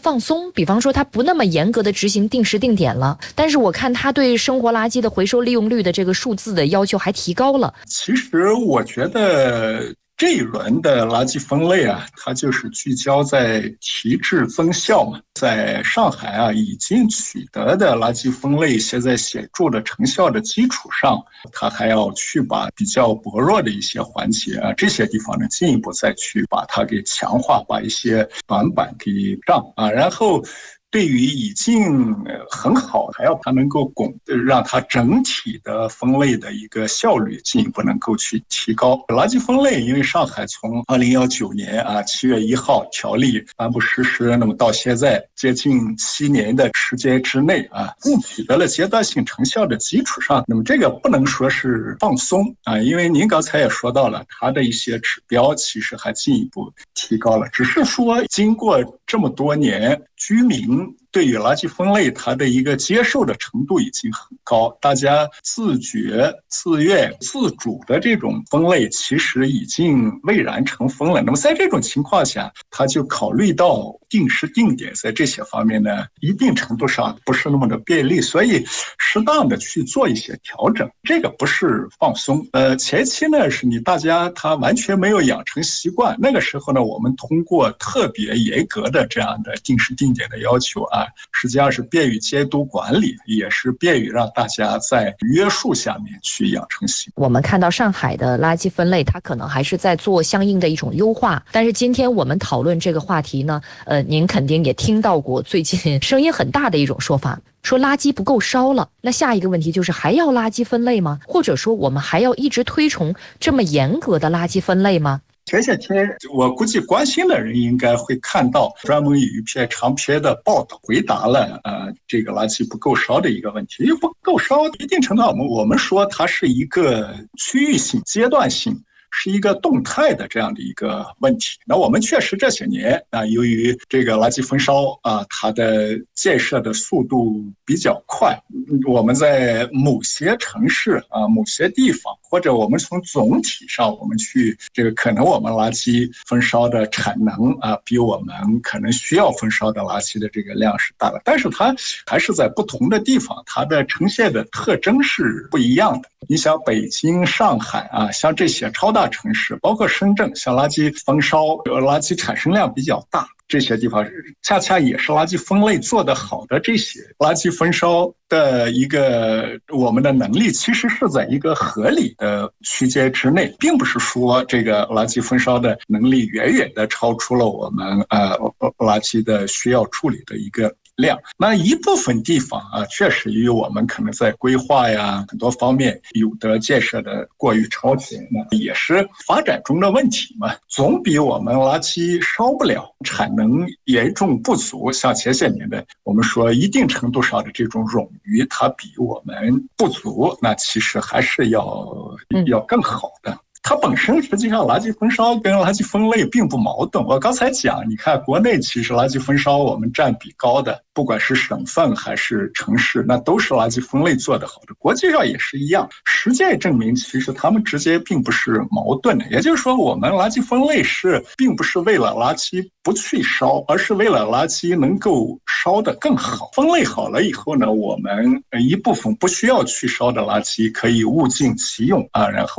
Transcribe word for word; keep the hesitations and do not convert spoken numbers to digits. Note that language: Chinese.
放松，比方说它不那么严格的执行定时定点了，但是我看它对生活垃圾的回收利用率的这个数字的要求还提高了。 其实我觉得这一轮的垃圾分类啊，它就是聚焦在提质增效嘛。在上海啊，已经取得的垃圾分类现在显著的成效的基础上，它还要去把比较薄弱的一些环节啊，这些地方呢，进一步再去把它给强化，把一些短板给让啊，然后。对于已经很好，还要它能够拱，让它整体的分类的一个效率进一步能够去提高。垃圾分类，因为上海从二零一九年啊七月一号条例颁布实施，那么到现在接近七年的时间之内啊，共取得了阶段性成效的基础上，那么这个不能说是放松啊，因为您刚才也说到了，它的一些指标其实还进一步提高了，只是说经过这么多年，居民对于垃圾分类它的一个接受的程度已经很高，大家自觉、自愿、自主的这种分类其实已经蔚然成风了。那么在这种情况下，他就考虑到定时定点在这些方面呢，一定程度上不是那么的便利，所以适当的去做一些调整，这个不是放松。呃，前期呢是你大家他完全没有养成习惯，那个时候呢，我们通过特别严格的这样的定时定点的要求啊，实际上是便于监督管理，也是便于让大家在约束下面去养成习惯。 我们看到上海的垃圾分类，它可能还是在做相应的一种优化。但是今天我们讨论这个话题呢，呃，您肯定也听到过最近声音很大的一种说法，说垃圾不够烧了。那下一个问题就是还要垃圾分类吗？或者说我们还要一直推崇这么严格的垃圾分类吗？ 前些天我估计关心的人应该会看到专门有一篇长篇的报道回答了呃这个垃圾不够烧的一个问题。因为不够烧一定程度上我们我们说它是一个区域性阶段性，是一个动态的这样的一个问题。那我们确实这些年啊，由于这个垃圾分烧啊，它的建设的速度比较快，我们在某些城市啊、某些地方，或者我们从总体上，我们去这个可能我们垃圾分烧的产能啊，比我们可能需要分烧的垃圾的这个量是大的，但是它还是在不同的地方，它的呈现的特征是不一样的。你想北京、上海啊，像这些超大城市，包括深圳，像垃圾分烧、垃圾产生量比较大，这些地方恰恰也是垃圾分类做得好的这些垃圾分烧的一个我们的能力，其实是在一个合理的区间之内，并不是说这个垃圾分烧的能力远远的超出了我们呃垃圾的需要处理的一个量。那一部分地方啊，确实与我们可能在规划呀很多方面有的建设的过于超前呢，也是发展中的问题嘛。总比我们垃圾烧不了、产能严重不足，像前些年的我们说一定程度上的这种冗余，它比我们不足，那其实还是要要更好的。它本身实际上垃圾分烧跟垃圾分类并不矛盾。我刚才讲，你看国内其实垃圾分烧我们占比高的，不管是省份还是城市，那都是垃圾分类做得好的。国际上也是一样，实践证明其实它们之间并不是矛盾的。也就是说，我们垃圾分类是并不是为了垃圾不去烧，而是为了垃圾能够烧得更好。分类好了以后呢，我们一部分不需要去烧的垃圾可以物尽其用啊，然后